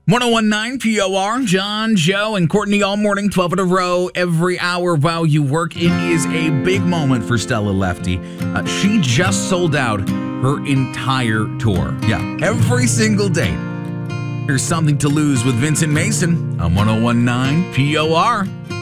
1019 POR, John, Joe, and Courtney all morning, 12 in a row, every hour while you work. It is a big moment for Stella Lefty. She just sold out her entire tour. Yeah, every single date. Here's Something to Lose with Vincent Mason on 1019 POR.